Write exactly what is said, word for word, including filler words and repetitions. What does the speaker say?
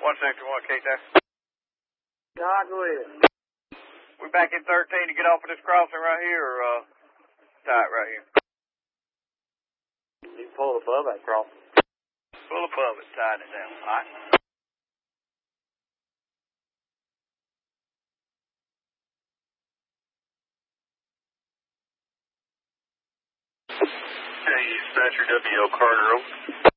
one sector one, K there. Nah, go ahead. We back in thirteen to get off of this crossing right here, or uh, tight right here? You can pull above that crossing. Pull above it, tighten it down. All right. Hey, dispatcher W L Carter, over.